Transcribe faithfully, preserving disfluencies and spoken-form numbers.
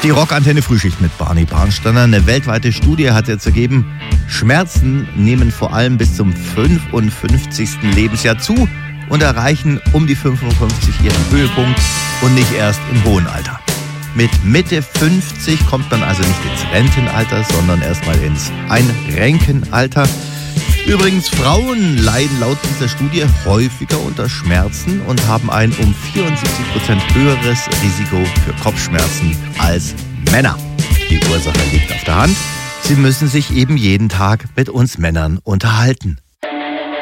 Die Rockantenne Frühschicht mit Barney Barnsteiner. Eine weltweite Studie hat jetzt ergeben, Schmerzen nehmen vor allem bis zum fünfundfünfzigsten Lebensjahr zu und erreichen um die fünfundfünfzig ihren Höhepunkt und nicht erst im hohen Alter. Mit Mitte fünfzig kommt man also nicht ins Rentenalter, sondern erstmal ins Einrenkenalter. Übrigens, Frauen leiden laut dieser Studie häufiger unter Schmerzen und haben ein um vierundsiebzig Prozent höheres Risiko für Kopfschmerzen als Männer. Die Ursache liegt auf der Hand. Sie müssen sich eben jeden Tag mit uns Männern unterhalten.